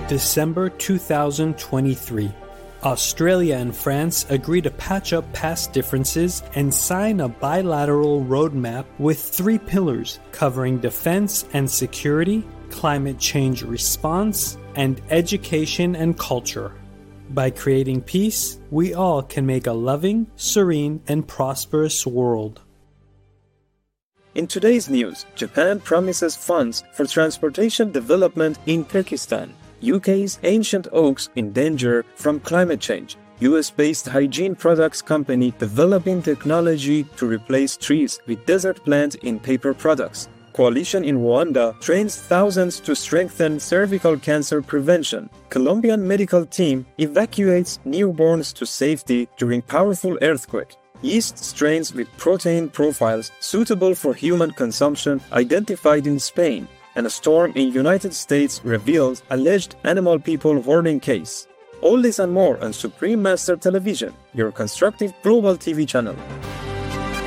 December 2023. Australia and France agree to patch up past differences and sign a bilateral roadmap with 3 pillars covering defense and security, climate change response, and education and culture. By creating peace, we all can make a loving, serene, and prosperous world. In today's news, Japan promises funds for transportation development in Pakistan. UK's ancient oaks in danger from climate change. US-based hygiene products company developing technology to replace trees with desert plant in paper products. Coalition in Rwanda trains thousands to strengthen cervical cancer prevention. Colombian medical team evacuates newborns to safety during powerful earthquake. Yeast strains with protein profiles suitable for human consumption identified in Spain. And a storm in United States reveals alleged animal people hoarding case. All this and more on Supreme Master Television, your constructive global TV channel.